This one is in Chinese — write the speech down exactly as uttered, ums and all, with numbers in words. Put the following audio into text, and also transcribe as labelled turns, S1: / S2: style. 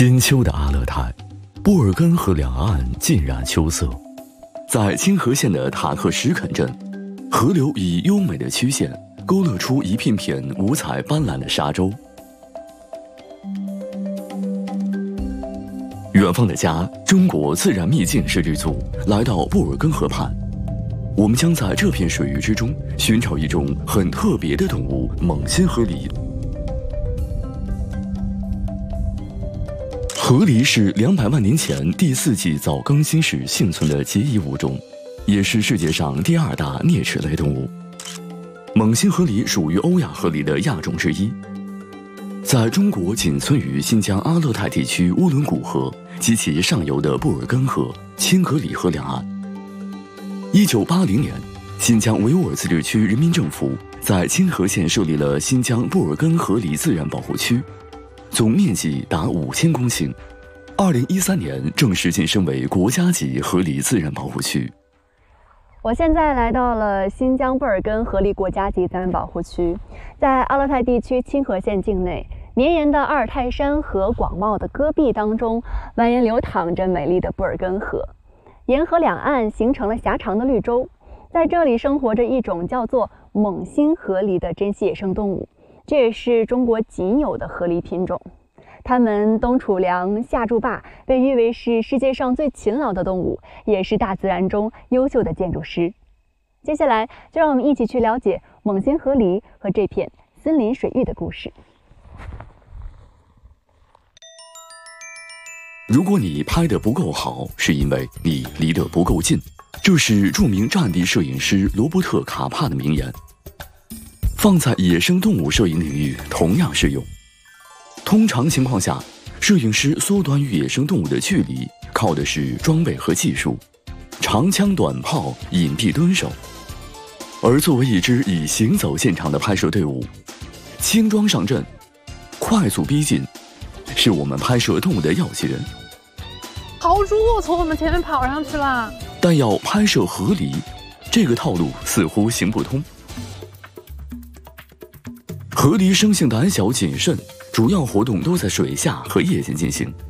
S1: 金秋的阿勒泰，布尔根河两岸尽染秋色。在清河县的塔克什肯镇，河流以优美的曲线勾勒出一片片五彩斑斓的沙洲。远方的家，中国自然秘境摄制组来到布尔根河畔，我们将在这片水域之中寻找一种很特别的动物——猛心河狸。河狸是两百万年前第四纪早更新时幸存的结遗物种，也是世界上第二大啮齿类动物。猛心河狸属于欧亚河狸的亚种之一，在中国仅存于新疆阿勒泰地区乌伦古河及其上游的布尔根河、青格里河两岸。一九八零年，新疆维吾尔自治区人民政府在清河县设立了新疆布尔根河狸自然保护区，总面积达五千公顷。二零一三年正式晋升为国家级河狸自然保护区。
S2: 我现在来到了新疆布尔根河狸国家级自然保护区，在阿勒泰地区清河县境内，绵延的阿尔泰山和广袤的戈壁当中，蜿蜒流淌着美丽的布尔根河，沿河两岸形成了狭长的绿洲。在这里生活着一种叫做猛心河狸的珍稀野生动物，这也是中国仅有的河狸品种。它们冬储粮，夏筑坝，被誉为是世界上最勤劳的动物，也是大自然中优秀的建筑师。接下来，就让我们一起去了解猛心河狸和这片森林水域的故事。
S1: 如果你拍得不够好，是因为你离得不够近，这是著名战地摄影师罗伯特·卡帕的名言，放在野生动物摄影领域同样适用。通常情况下，摄影师缩短与野生动物的距离，靠的是装备和技术，长枪短炮，隐蔽蹲守。而作为一支以行走见长的拍摄队伍，轻装上阵，快速逼近，是我们拍摄动物的要诀。
S3: 豪猪从我们前面跑上去了，
S1: 但要拍摄河狸，这个套路似乎行不通。河狸生性胆小谨慎，主要活动都在水下和夜间进行。